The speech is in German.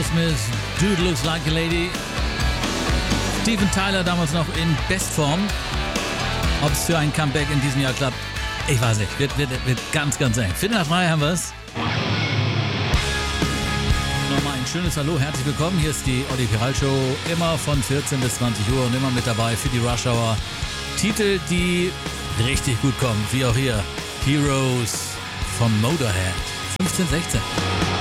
Aerosmith, Dude Looks Like a Lady. Steven Tyler damals noch in Bestform. Ob es für ein Comeback in diesem Jahr klappt, ich weiß nicht. Wird ganz, ganz eng. 2:45 haben wir es. Nochmal ein schönes Hallo, herzlich willkommen. Hier ist die Olli Piral Show. Immer von 14 bis 20 Uhr und immer mit dabei für die Rush Hour. Titel, die richtig gut kommen, wie auch hier. Heroes von Motorhead. 15, 16.